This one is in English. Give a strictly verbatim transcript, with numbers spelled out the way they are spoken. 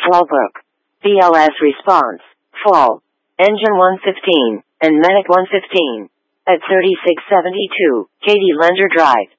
Fallbrook. B L S response. Fall. Engine one fifteen, and Medic one fifteen. At thirty-six seventy-two, Katy Lender Drive.